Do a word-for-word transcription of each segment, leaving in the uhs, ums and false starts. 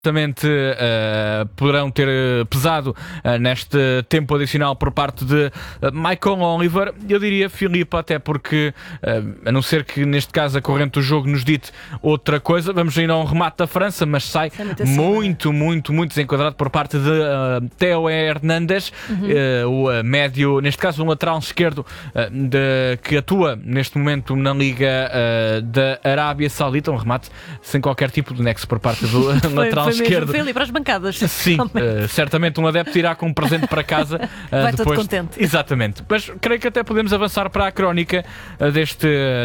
Certamente uh, poderão ter pesado uh, neste tempo adicional por parte de uh, Michael Oliver. Eu diria Filipe, até porque, uh, a não ser que neste caso a corrente do jogo nos dite outra coisa, vamos ir a um remate da França, mas sai muito, muito, muito, muito desenquadrado por parte de uh, Theo Hernandes, uhum. uh, o uh, médio, neste caso um lateral esquerdo uh, de, que atua neste momento na Liga uh, da Arábia Saudita. Um remate sem qualquer tipo de nexo por parte do lateral esquerdo. Foi ali para as bancadas. Sim, uh, certamente um adepto irá com um presente para casa. Uh, Vai depois... todo contente. Exatamente. Mas creio que até podemos avançar para a crónica uh, deste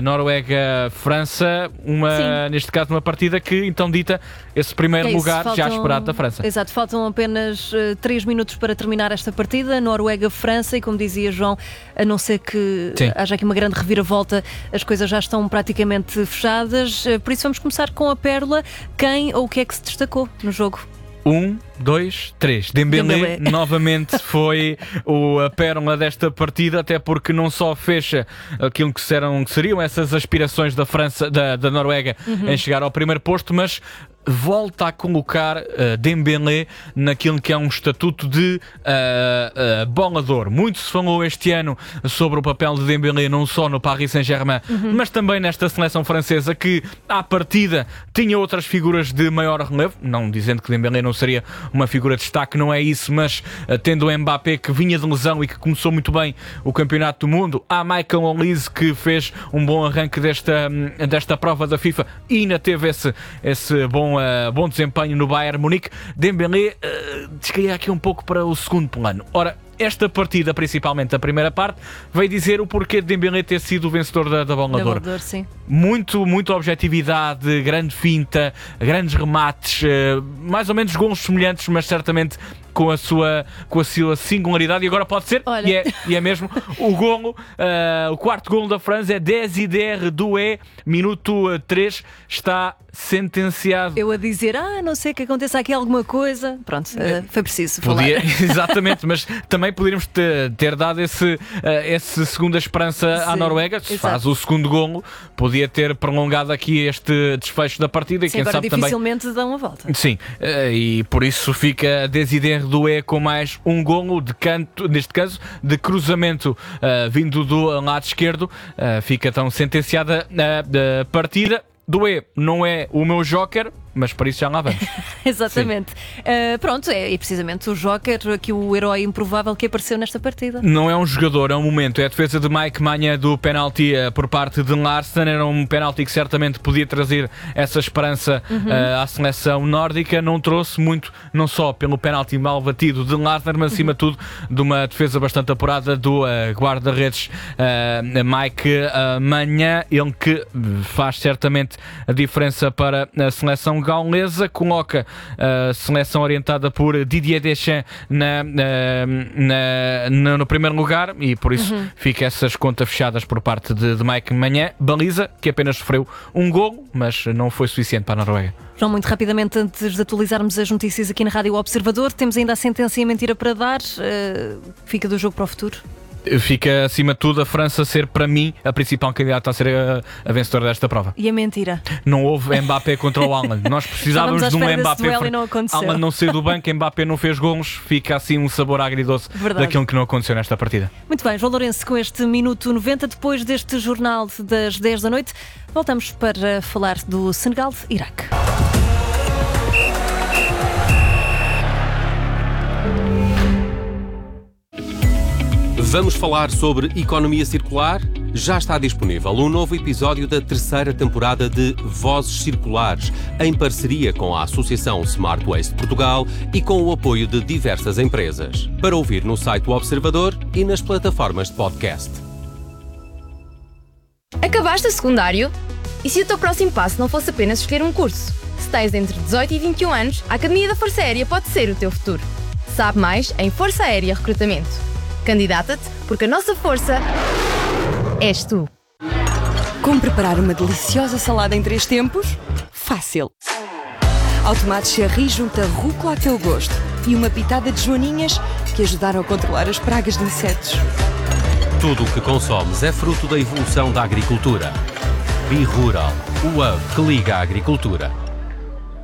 Noruega-França, uma, neste caso uma partida que então dita esse primeiro é isso, lugar faltam... já esperado da França. Exato, faltam apenas uh, três minutos para terminar esta partida, Noruega-França, e como dizia João, a não ser que Sim. haja aqui uma grande reviravolta, as coisas já estão praticamente fechadas, uh, por isso vamos começar com a pérola. Quem ou o que é que se destacou no jogo? Um, dois, três. Dembélé, Dembélé. novamente foi o, a pérola desta partida, até porque não só fecha aquilo que, serão, que seriam essas aspirações da França, da, da Noruega uhum. em chegar ao primeiro posto, mas volta a colocar uh, Dembélé naquilo que é um estatuto de uh, uh, bola de ouro. Muito se falou este ano sobre o papel de Dembélé, não só no Paris Saint-Germain, uhum. mas também nesta seleção francesa, que à partida tinha outras figuras de maior relevo, não dizendo que Dembélé não seria uma figura de destaque, não é isso, mas uh, tendo o Mbappé, que vinha de lesão e que começou muito bem o Campeonato do Mundo, há Michael Olise, que fez um bom arranque desta, desta prova da FIFA e ainda teve esse, esse bom Uh, bom desempenho no Bayern Munique. Dembélé uh, descaía aqui um pouco para o segundo plano. Ora, esta partida, principalmente a primeira parte, veio dizer o porquê de Dembélé ter sido o vencedor da, da Bola de Ouro. Muito, muita objetividade, grande finta, grandes remates, uh, mais ou menos golos semelhantes, mas certamente com a sua, com a sua singularidade. E agora pode ser, e é, e é mesmo, o golo, uh, o quarto golo da França é Désiré Doué, minuto três, está sentenciado. Eu a dizer, ah, não sei que aconteça aqui alguma coisa. Pronto, uh, foi preciso Podia, falar. Exatamente, mas também poderíamos ter, ter dado esse, uh, esse segunda esperança Sim, à Noruega. Se exato. faz o segundo golo, podia ter prolongado aqui este desfecho da partida. E Sim, quem agora sabe dificilmente também... dá uma volta. Sim, uh, e por isso fica Désiré Doué com mais um golo de canto, neste caso, de cruzamento uh, vindo do lado esquerdo. Uh, fica então sentenciada a uh, partida. Doué não é o meu joker, mas para isso já lá vamos. Exatamente. Uh, pronto, é, é precisamente o joker, aqui o herói improvável que apareceu nesta partida. Não é um jogador, é um momento. É a defesa de Mike Maignan do penalti uh, por parte de Larsen. Era um penalti que certamente podia trazer essa esperança uhum. uh, à seleção nórdica. Não trouxe muito, não só pelo penalti mal batido de Larsen, mas acima de uhum. tudo de uma defesa bastante apurada do uh, guarda-redes uh, Mike uh, Maignan. Ele que faz certamente a diferença para a seleção gaulesa, coloca a seleção orientada por Didier Deschamps na, na, na, no primeiro lugar, e por isso uhum. fica essas contas fechadas por parte de, de Mike Maignan. Baliza, que apenas sofreu um golo, mas não foi suficiente para a Noruega. João, muito rapidamente, antes de atualizarmos as notícias aqui na Rádio Observador, temos ainda a sentença e a mentira para dar. Uh, fica do jogo para o futuro? Fica, acima de tudo, a França ser, para mim, a principal candidata a ser a, a vencedora desta prova. E a mentira? Não houve Mbappé contra o Haaland. Nós precisávamos de um Mbappé. Haaland não saiu do banco, Mbappé não fez golos. Fica assim um sabor agridoce Verdade. daquilo que não aconteceu nesta partida. Muito bem, João Lourenço, com este minuto noventa, depois deste jornal das dez da noite, voltamos para falar do Senegal-Iraque. Vamos falar sobre economia circular? Já está disponível um novo episódio da terceira temporada de Vozes Circulares, em parceria com a Associação Smart Waste Portugal e com o apoio de diversas empresas. Para ouvir no site do Observador e nas plataformas de podcast. Acabaste o secundário? E se o teu próximo passo não fosse apenas escolher um curso? Se tens entre dezoito e vinte e um anos, a Academia da Força Aérea pode ser o teu futuro. Sabe mais em Força Aérea Recrutamento. Candidata-te, porque a nossa força és tu. Como preparar uma deliciosa salada em três tempos? Fácil. Ao tomate cherry junta rúcula a teu gosto e uma pitada de joaninhas que ajudaram a controlar as pragas de insetos. Tudo o que consomes é fruto da evolução da agricultura. Be Rural, o hub que liga a agricultura.